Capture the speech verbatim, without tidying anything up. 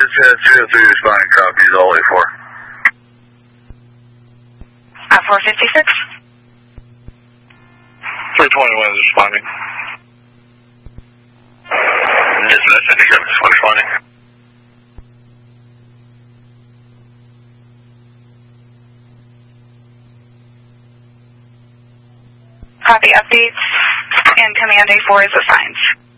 uh, three oh three responding, copies all A four. At four fifty-six. three twenty-one is responding. Dispatch fifty-seven is responding. Copy updates, and Command A four is assigned.